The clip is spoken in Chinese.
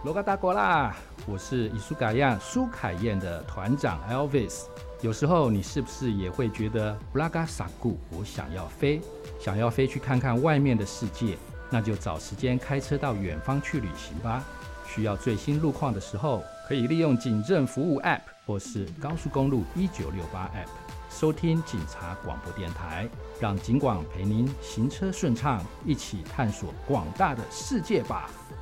罗嘎达国啦，我是伊苏嘎亚苏凯燕的团长 Elvis。有时候你是不是也会觉得布拉嘎萨固，我想要飞，想要飞去看看外面的世界，那就找时间开车到远方去旅行吧。需要最新路况的时候，可以利用警政服务 App 或是高速公路1968 App 收听警察广播电台，让警广陪您行车顺畅，一起探索广大的世界吧。